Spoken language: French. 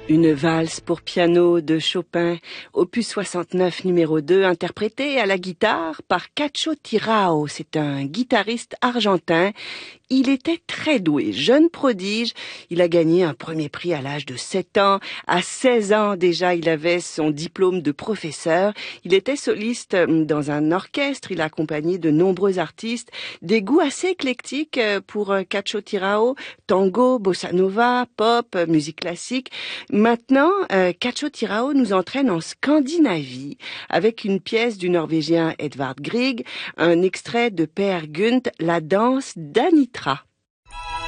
Une valse pour piano de Chopin, opus 69 numéro 2, interprétée à la guitare par Cacho Tirao. C'est un guitariste argentin. Il était très doué, jeune prodige. Il a gagné un premier prix à l'âge de 7 ans. À 16 ans déjà, il avait son diplôme de professeur. Il était soliste dans un orchestre. Il a accompagné de nombreux artistes. Des goûts assez éclectiques pour Cacho Tirao. Tango, bossa nova, pop, musique classique. Maintenant, Cacho Tirao nous entraîne en Scandinavie avec une pièce du Norvégien Edvard Grieg, un extrait de Per Gynt, la danse d'Anitra.